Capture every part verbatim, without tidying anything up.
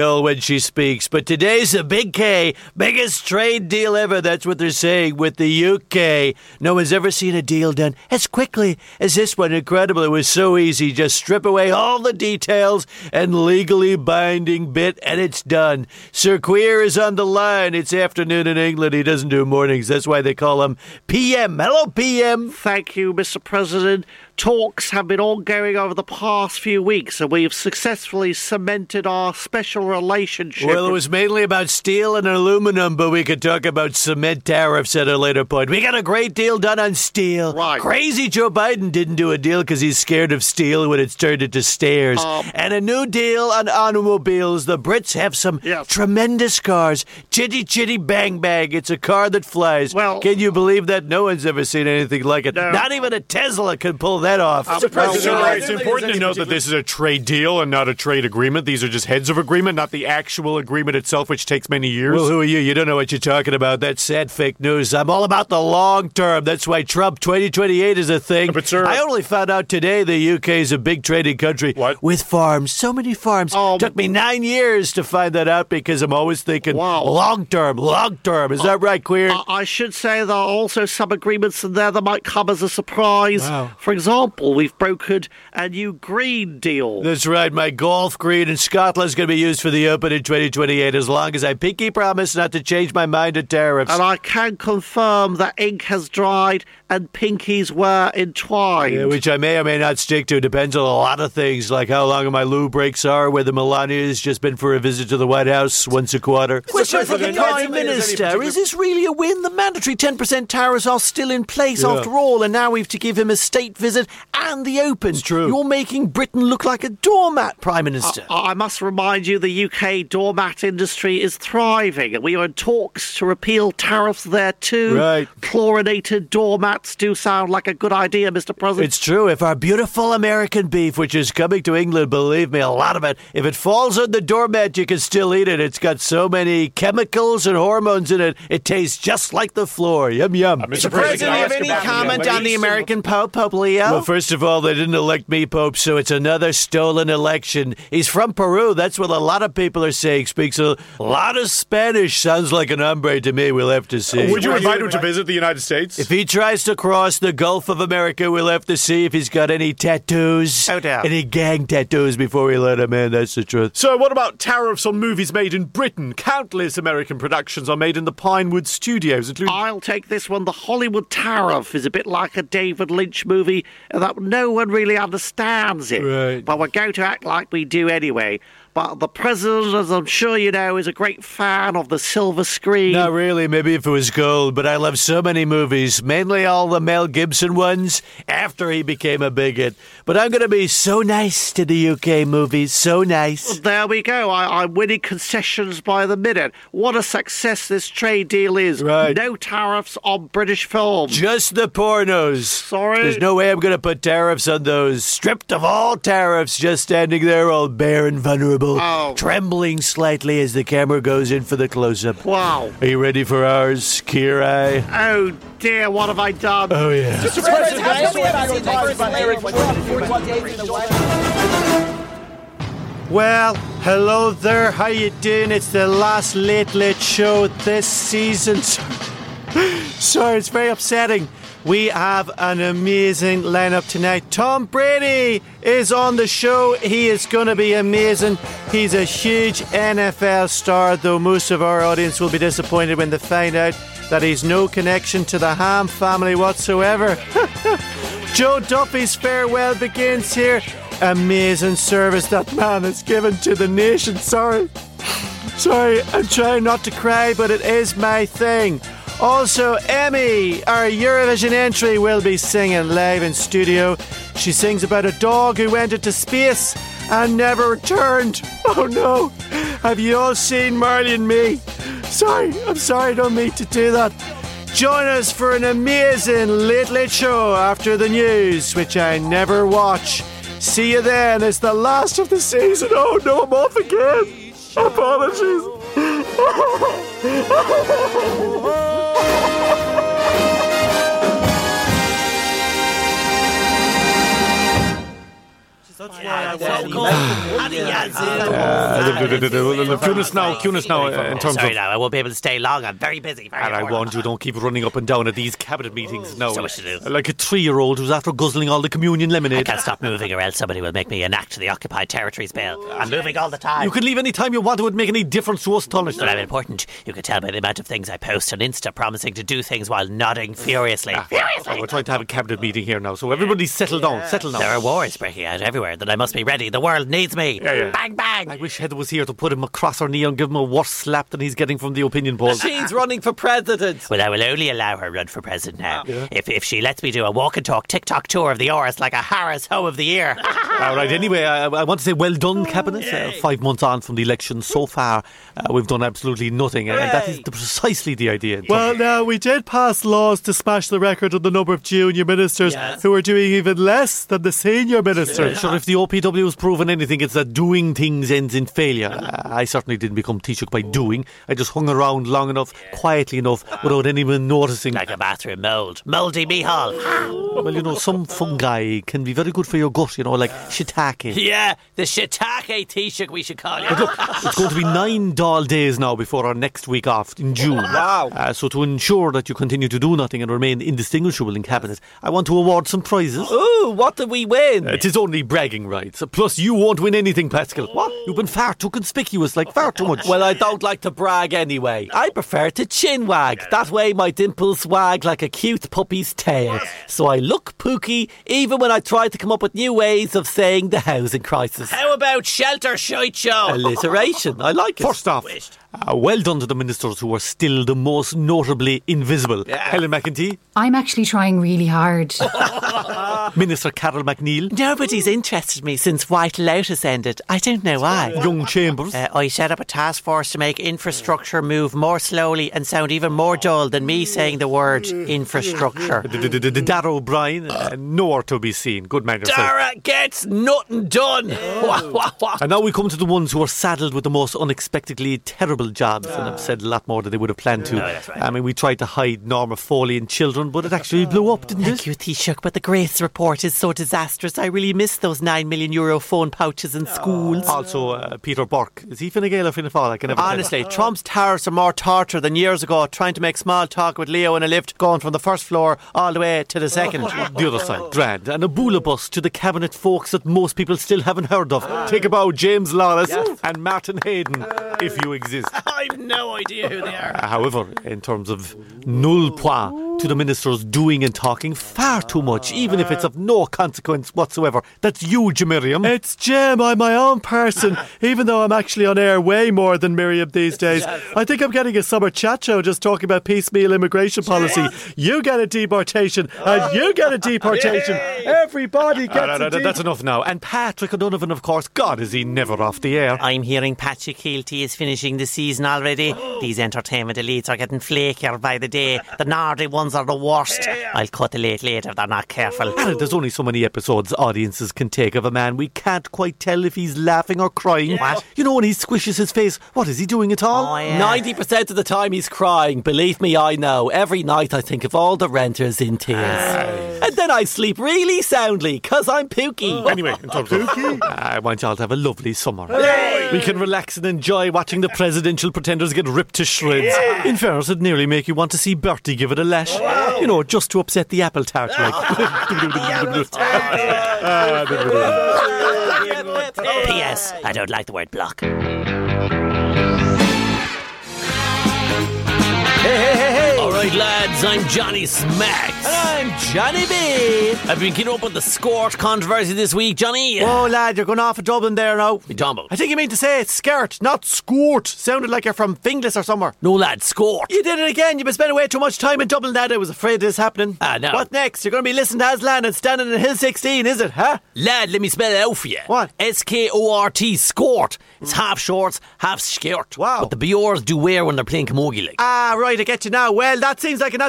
when she speaks, but today's a big K, biggest trade deal ever. That's what they're saying with the U K. No one's ever seen a deal done as quickly as this one. Incredible. It was so easy. Just strip away all the details and legally binding bit, and it's done. Sir Queer is on the line. It's afternoon in England. He doesn't do mornings. That's why they call him P M. Hello, P M. Thank you, Mister President. Talks have been ongoing over the past few weeks, and we've successfully cemented our special relationship. Well, it was mainly about steel and aluminum, but we could talk about cement tariffs at a later point. We got a great deal done on steel. Right. Crazy Joe Biden didn't do a deal because he's scared of steel when it's turned into stairs. Um, and a new deal on automobiles. The Brits have some yes. tremendous cars. Chitty Chitty Bang Bang. It's a car that flies. Well, can you believe that? No one's ever seen anything like it. No. Not even a Tesla can pull that off. Um, Well, well, right. It's important to note that this is a trade deal and not a trade agreement. These are just heads of agreement, not the actual agreement itself, which takes many years. Well, who are you? You don't know what you're talking about. That's sad fake news. I'm all about the long term. That's why Trump twenty twenty-eight is a thing. But, sir, I only found out today the U K is a big trading country. What? With farms. So many farms. Um, Took me nine years to find that out because I'm always thinking Wow. long term, long term. Is uh, that right, Queer? I, I should say there are also some agreements in there that might come as a surprise. Wow. For example, we've brokered a new green deal. That's right. My golf green in Scotland's going to be used for the Open in twenty twenty-eight as long as I pinky promise not to change my mind to tariffs. And I can confirm that ink has dried and pinkies were entwined. Yeah, which I may or may not stick to. Depends on a lot of things, like how long my loo breaks are, whether Melania's just been for a visit to the White House once a quarter. Question for the President, Prime is there any Minister. particular- Is this really a win? The mandatory ten percent tariffs are still in place Yeah. after all, and now we've to give him a state visit and the Open. It's true. You're making Britain look like a doormat, Prime Minister. I I must remind you the U K doormat industry is thriving, and we are in talks to repeal tariffs there too. Right. Chlorinated doormats do sound like a good idea, Mister President. It's true. If our beautiful American beef, which is coming to England, believe me, a lot of it, if it falls on the doormat, you can still eat it. It's got so many chemicals and hormones in it, it tastes just like the floor. Yum, yum. Uh, Mister President, President, can I you have ask any about the comment on the election? American Pope, Pope Leo? Well, first of all, they didn't elect me Pope, so it's another stolen election. He's from Peru. That's what a lot of people are saying. Speaks a lot of Spanish. Sounds like an hombre to me. We'll have to see. Would you invite him to visit the United States? If he tries to cross the Gulf of America, we'll have to see if he's got any tattoos. No doubt. Any gang tattoos before we let him in. That's the truth. So what about tariffs on movies made in Britain? Countless American productions are made in the Pinewood Studios, including... I'll take this one. The Hollywood Tariff is a bit like a David Lynch movie, and that no one really understands it. Right. But we're going to act like we do anyway. But the president, as I'm sure you know, is a great fan of the silver screen. Not really, maybe if it was gold, but I love so many movies, mainly all the Mel Gibson ones, after he became a bigot. But I'm going to be so nice to the U K movies, so nice. There we go. I, I'm winning concessions by the minute. What a success this trade deal is. Right. No tariffs on British films. Just the pornos. Sorry? There's no way I'm going to put tariffs on those. Stripped of all tariffs, just standing there all bare and vulnerable, Oh. trembling slightly as the camera goes in for the close-up. Wow. Are you ready for ours, Kirai? Oh, dear, what have I done? Oh, yeah. Mister President, I also have to advise about Eric Trump forty days in the White House. Well, hello there. How you doing? It's the last Late Late Show this season. Sorry, it's very upsetting. We have an amazing lineup tonight. Tom Brady is on the show. He is going to be amazing. He's a huge N F L star, though most of our audience will be disappointed when they find out that he's no connection to the Ham family whatsoever. Joe Duffy's farewell begins here. Amazing service that man has given to the nation. Sorry. Sorry, I'm trying not to cry, but it is my thing. Also, Emmy, our Eurovision entry, will be singing live in studio. She sings about a dog who went into space and never returned. Oh no, have you all seen Marley and Me? Sorry, I'm sorry, I don't mean to do that. Join us for an amazing Late Late Show after the news, which I never watch. See you then, it's the last of the season. Oh no, I'm off again. Apologies. Cunis now, Cunis now, uh, in terms Sorry of... now, I won't be able to stay long. I'm very busy. Very And I important. warned you, don't keep running up and down at these cabinet meetings now. So much to do. Like a three-year-old who's after guzzling all the communion I lemonade. can't stop moving or else somebody will make me enact the Occupied Territories Bill. I'm moving all the time. You can leave any time you want. It would make any difference to us, Tunnel. But I'm important. You can tell by the amount of things I post on Insta promising to do things while nodding furiously. Furiously! We're trying to have a cabinet meeting here now, so everybody settle down, settle down. There are wars breaking out everywhere, then I must be ready. The world needs me. Yeah, yeah. Bang, bang! I wish Heather was here to put him across her knee and give him a worse slap than he's getting from the opinion polls. She's running for president. Well, I will only allow her run for president now. If if she lets me do a walk and talk TikTok tour of the Oris like a Harris Hoe of the Year. All right, anyway, I, I want to say well done, Cabinet. Uh, five months on from the election so far, uh, we've done absolutely nothing, and that is the, precisely the idea. Well, now, we did pass laws to smash the record of the number of junior ministers Yes. who are doing even less than the senior ministers. Sure, if the O P W has proven anything, it's that doing things ends in failure. Uh, I certainly didn't become Taoiseach by doing. I just hung around long enough, quietly enough, without anyone noticing. Like a bathroom mould. Mouldy Mihal. Well, you know, some fungi can be very good for your gut, you know, like shiitake. Yeah, the shiitake Taoiseach we should call you. But look, it's going to be nine dull days now before our next week off in June. Wow. Uh, so to ensure that you continue to do nothing and remain indistinguishable in Cabinet, I want to award some prizes. Ooh, what did we win? It is only bragging rights. Plus, you won't win anything, Pascal. What? You've been far too conspicuous, like far too much. Well, I don't like to brag anyway. I prefer to chin wag. That way my dimples wag like a cute puppy's tail. So I look pooky even when I try to come up with new ways of saying the housing crisis. How about shelter shite show? Alliteration. I like it. First off, uh, well done to the ministers who are still the most notably invisible. Helen McEntee, I'm actually trying really hard. Minister Carol McNeil, Nobody's interested me since White Lotus ended. I don't know why. Young Chambers, Uh, I set up a task force to make infrastructure move more slowly and sound even more dull than me saying the word infrastructure. D- d- d- d- Dara O'Brien, uh, nowhere to be seen. Good man yourself. Dara gets nothing done. Wah, wah, wah. And now we come to the ones who are saddled with the most unexpectedly terrible jobs and have said a lot more than they would have planned to. that's right. I mean, we tried to hide Norma Foley and children, but it actually blew up, didn't Thank it? you, Taoiseach, but the Grace report is so disastrous. I really miss those nine million euro phone pouches in schools. Also, uh, Peter Burke. Is he Fine Gael or Fine Fáil? I can never tell. Honestly, Trump's tariffs are more torture than years ago trying to make small talk with Leo in a lift going from the first floor all the way to the second. The other side, grand. And a boola bus to the cabinet folks that most people still haven't heard of. Take a bow, James Lawless and Martin Hayden, if you exist. I've no idea who they are. Uh, However, in terms of null point to the ministers doing and talking far too much, even if it's of no consequence whatsoever. That's you, Jim Miriam. It's Jim, I'm my own person, even though I'm actually on air way more than Miriam these days. I think I'm getting a summer chat show just talking about piecemeal immigration policy. You get a deportation, and you get a deportation. Everybody gets Uh, no, no, a no, deportation. that's enough now. And Patrick O'Donovan, of course. God, is he never off the air. I'm hearing Patrick Healty is finishing the season already. These entertainment elites are getting flakier by the day. The Nordy ones are the worst. I'll cut the late late if they're not careful. Aaron, there's only so many episodes audiences can take of a man. We can't quite tell if he's laughing or crying. What? You know, when he squishes his face, what is he doing at all? Oh, yeah. ninety percent of the time he's crying. Believe me, I know. Every night I think of all the renters in tears. And then I sleep really soundly, because I'm pooky. Anyway, in terms of, I want y'all to have a lovely summer. We can relax and enjoy watching the presidential pretenders get ripped to shreds. In fairness, it'd nearly make you want to see Bertie give it a lash. You know, just to upset the apple tart. Like. P S. I don't like the word block. Hey, hey, hey, hey. All right, lads, I'm Johnny Smacks. I'm Johnny B. I've been keeping up with the Scort controversy this week, Johnny. Oh, lad, you're going off of Dublin there now. We talking about? I think you mean to say skirt, not skort. Sounded like you're from Finglas or somewhere. No, lad, Scort. You did it again. You've been spending way too much time in Dublin, lad. I was afraid of this happening. Ah, no. What next? You're going to be listening to Aslan and standing in Hill sixteen, is it, huh? Lad, let me spell it out for you. What? S K O R T, Scort. It's half shorts, half skirt. Wow. What the Biors do wear when they're playing camogie, like. Ah, right, I get you now. Well, that seems like an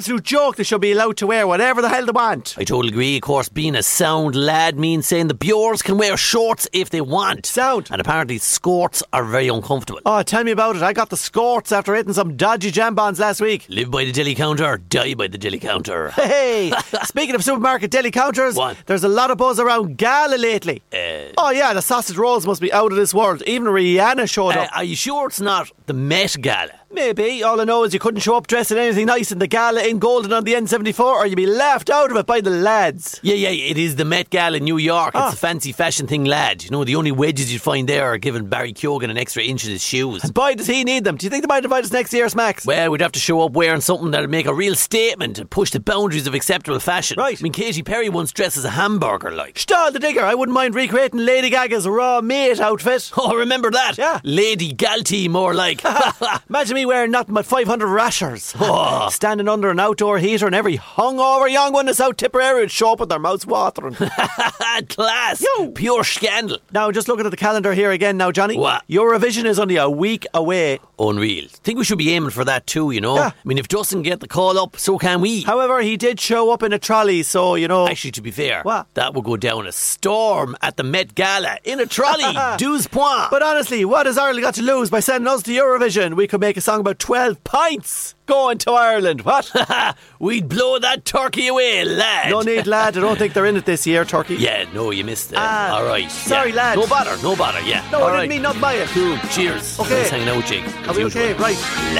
absolute joke. They should be allowed to wear whatever the hell they want. I totally agree. Of course, being a sound lad means saying the Bures can wear shorts if they want. Sound. And apparently skirts are very uncomfortable. Oh, tell me about it. I got the scorts after eating some dodgy jambons last week. Live by the deli counter, die by the deli counter. Hey, speaking of supermarket deli counters, What? there's a lot of buzz around Gala lately. Uh, oh yeah, the sausage rolls must be out of this world. Even Rihanna showed uh, up. are you sure it's not the Met Gala? Maybe. All I know is you couldn't show up dressed in anything nice in the Gala in Golden on the N seventy-four or you'd be laughed out of it by the lads. Yeah, yeah, it is the Met Gala in New York. Ah. It's a fancy fashion thing, lad. You know, the only wedges you'd find there are giving Barry Keoghan an extra inch in his shoes. And boy, does he need them. Do you think they might invite us next year, Smacks? Well, we'd have to show up wearing something that'd make a real statement and push the boundaries of acceptable fashion. Right. I mean, Katy Perry once dressed as a hamburger, like. Stall the digger. I wouldn't mind recreating Lady Gaga's raw meat outfit. Oh, remember that? Yeah. Lady Galty, more like. Imagine me wearing nothing but five hundred rashers. Oh. Standing under an outdoor heater and every hungover young one in South Tipperary would show up with their mouths watering. Class. Yo. Pure scandal. Now, just looking at the calendar here again now, Johnny. What? Eurovision is only a week away. Unreal. Think we should be aiming for that too, you know? Yeah. I mean, if Justin get the call up, so can we. However, he did show up in a trolley, so, you know... Actually, to be fair, What? that would go down a storm at the Met Gala in a trolley. Douze points. But honestly, what has Ireland got to lose by sending us to Eurovision? We could make a song about twelve pints going to Ireland. What? We'd blow that turkey away, lad. No need, lad. I don't think they're in it this year, Turkey. Yeah, no, you missed it. Ah, All right. sorry, yeah. lad. No bother, no bother, yeah. No, All I didn't right. mean not by it. Cool, cheers. Okay. Nice hanging out, Jake. Are we okay? Right. Lad.